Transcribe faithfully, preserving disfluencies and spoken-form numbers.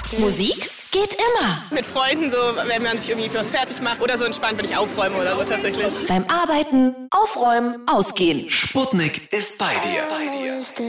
Musik geht immer. Mit Freunden, so, wenn man sich irgendwie für was fertig macht oder so entspannt, wenn ich aufräume oder so tatsächlich. Beim Arbeiten, Aufräumen, Ausgehen. Sputnik ist bei dir. Bei dir.